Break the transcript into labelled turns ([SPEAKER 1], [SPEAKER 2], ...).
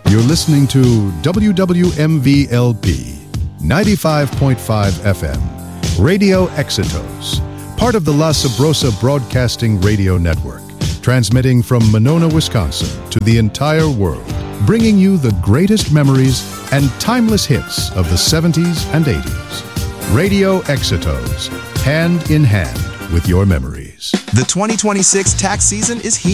[SPEAKER 1] You're listening to WWMV-LP 95.5 FM, Radio Exitos, part of the La Sabrosa Broadcasting Radio Network, transmitting from Monona, Wisconsin to the entire world, bringing you the greatest memories and timeless hits of the 70s and 80s. Radio Exitos, hand in hand with your memories.
[SPEAKER 2] The 2026 tax season is here.